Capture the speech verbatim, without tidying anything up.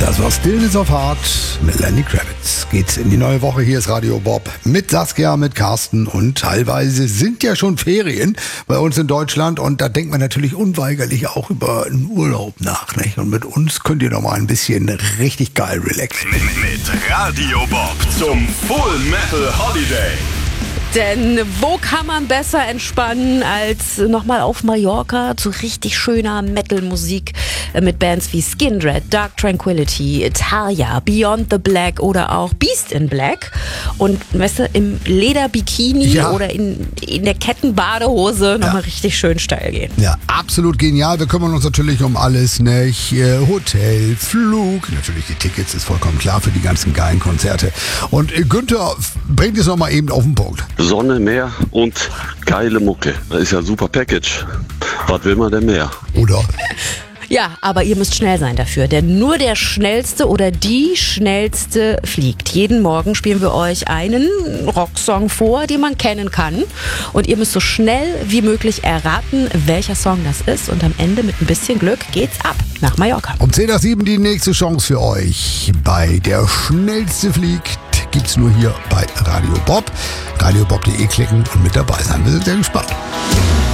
Das war Stillness of Heart mit Lenny Kravitz. Geht's in die neue Woche. Hier ist Radio Bob mit Saskia, mit Carsten und teilweise sind ja schon Ferien bei uns in Deutschland und da denkt man natürlich unweigerlich auch über einen Urlaub nach, nicht? Und mit uns könnt ihr noch mal ein bisschen richtig geil relaxen. Mit, mit Radio Bob zum Full Metal Holiday. Denn wo kann man besser entspannen als nochmal auf Mallorca zu richtig schöner Metal-Musik mit Bands wie Skindred, Dark Tranquillity, Italia, Beyond the Black oder auch Beast in Black. Und weißt du, im Lederbikini ja. oder in, in der Kettenbadehose nochmal ja. richtig schön steil gehen. Ja, absolut genial. Wir kümmern uns natürlich um alles, nicht? Hotel, Flug, natürlich die Tickets, ist vollkommen klar für die ganzen geilen Konzerte. Und Günther bringt es nochmal eben auf den Punkt. Sonne, Meer und geile Mucke. Das ist ja ein super Package. Was will man denn mehr? Oder? Ja, aber ihr müsst schnell sein dafür, denn nur der Schnellste oder die Schnellste fliegt. Jeden Morgen spielen wir euch einen Rocksong vor, den man kennen kann. Und ihr müsst so schnell wie möglich erraten, welcher Song das ist. Und am Ende mit ein bisschen Glück geht's ab nach Mallorca. Um zehn nach sieben die nächste Chance für euch. Bei Der Schnellste fliegt gibt's nur hier bei Radio Bob. radiobob punkt de klicken und mit dabei sein. Wir sind sehr gespannt.